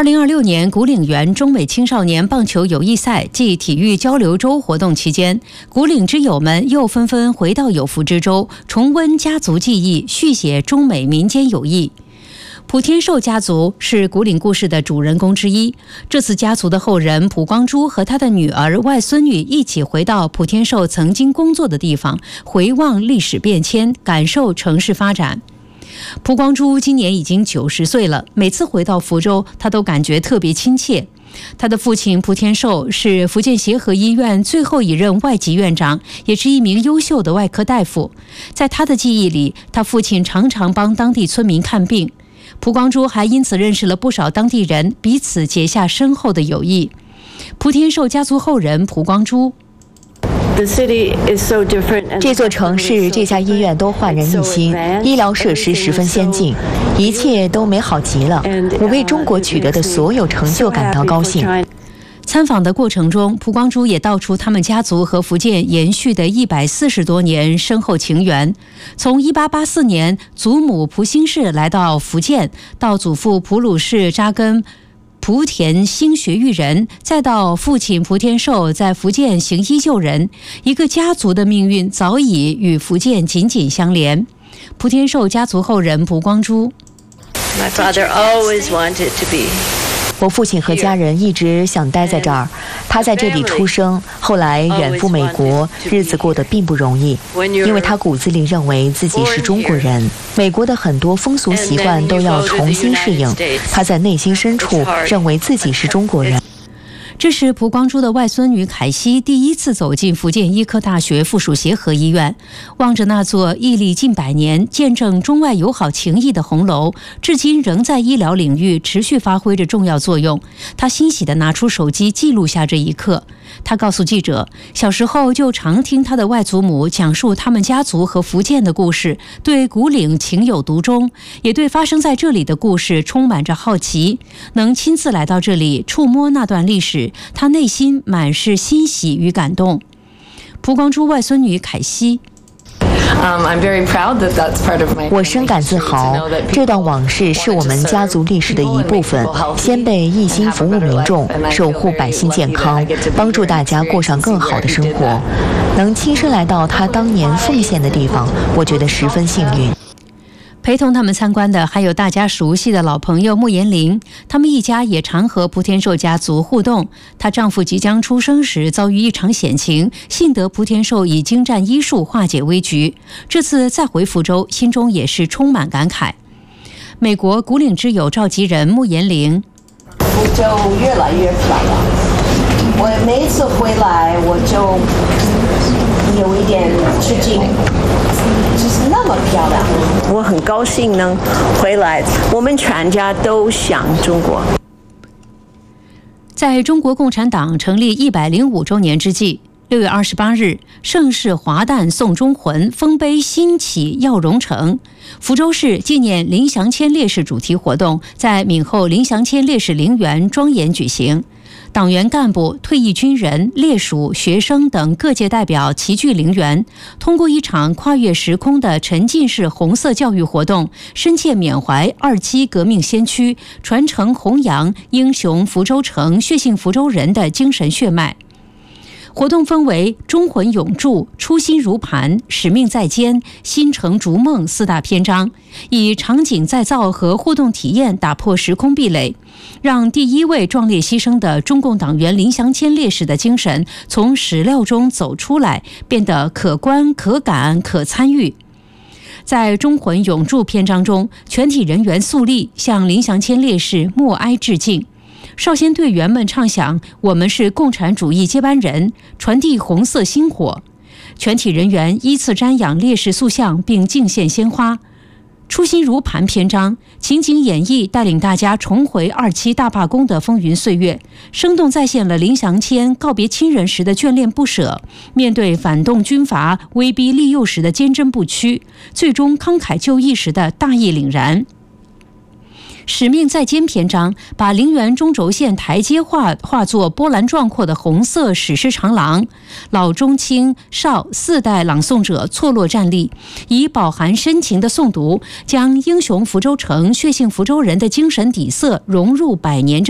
2026年古岭园中美青少年棒球友谊赛暨体育交流周活动期间，古岭之友们又纷纷回到有福之州，重温家族记忆，续写中美民间友谊。朴天寿家族是古岭故事的主人公之一。这次家族的后人朴光珠和他的女儿、外孙女一起回到朴天寿曾经工作的地方，回望历史变迁，感受城市发展。朴光珠今年已经90岁了，每次回到福州，他都感觉特别亲切。他的父亲朴天寿是福建协和医院最后一任外籍院长，也是一名优秀的外科大夫。在他的记忆里，他父亲常常帮当地村民看病。朴光珠还因此认识了不少当地人，彼此结下深厚的友谊。朴天寿家族后人朴光珠， 这座城市、这家医院都焕然一新，医疗设施十分先进，一切都美好极了。我为中国取得的所有成就感到高兴。 参访的过程中，朴光珠也道出他们家族和福建延续的140多年深厚情缘。从1884年祖母朴兴氏来到福建，到祖父朴鲁氏扎根莆田兴学育人，再到父亲朴天寿在福建行医救人，一个家族的命运早已与福建紧紧相连。朴天寿家族后人朴光珠， 我父亲和家人一直想待在这儿，他在这里出生，后来远赴美国，日子过得并不容易，因为他骨子里认为自己是中国人，美国的很多风俗习惯都要重新适应，他在内心深处认为自己是中国人。 这是朴光珠的外孙女凯西第一次走进福建医科大学附属协和医院，望着那座屹立近100年、见证中外友好情谊的红楼，至今仍在医疗领域持续发挥着重要作用。他欣喜地拿出手机记录下这一刻。他告诉记者，小时候就常听他的外祖母讲述他们家族和福建的故事，对古岭情有独钟，也对发生在这里的故事充满着好奇。能亲自来到这里触摸那段历史，他内心满是欣喜与感动。朴光珠外孙女凯西， 我深感自豪，这段往事是我们家族历史的一部分。先辈一心服务民众，守护百姓健康，帮助大家过上更好的生活。能亲身来到他当年奉献的地方，我觉得十分幸运。 陪同他们参观的还有大家熟悉的老朋友穆延龄，他们一家也常和朴天寿家族互动。她丈夫即将出生时遭遇一场险情，幸得朴天寿以精湛医术化解危局。这次再回福州，心中也是充满感慨。美国古岭之友召集人穆延龄， 福州越来越漂亮，我每一次回来我就有一点吃惊，就是那么漂亮。我很高兴能回来，我们全家都想中国。 在中国共产党成立105周年之际，6月28日，盛世华诞送忠魂，丰碑兴起耀荣城。福州市纪念林祥谦烈士主题活动在闽后林祥谦烈士陵园庄严举行。党员干部、退役军人、烈属、学生等各界代表齐聚陵园，通过一场跨越时空的沉浸式红色教育活动，深切缅怀2期革命先驱，传承弘扬英雄福州城、血性福州人的精神血脉。活动分为忠魂永驻、初心如磐、使命在肩、新城逐梦4大篇章，以场景再造和互动体验打破时空壁垒，让第一位壮烈牺牲的中共党员林祥谦烈士的精神从史料中走出来，变得可观、可感、可参与。在忠魂永驻篇章中，全体人员肃立，向林祥谦烈士默哀致敬。少先队员们唱响我们是共产主义接班人，传递红色星火。全体人员依次瞻仰烈士塑像并敬献鲜花。初心如磐篇章情景演绎带领大家重回2期大罢工的风云岁月，生动再现了林祥谦告别亲人时的眷恋不舍，面对反动军阀威逼利诱时的坚贞不屈，最终慷慨就义时的大义凛然。使命在肩篇章把陵园中轴线台阶化作波澜壮阔的红色史诗长廊，老中青少4代朗诵者错落站立，以饱含深情的诵读，将英雄福州城、血性福州人的精神底色融入100年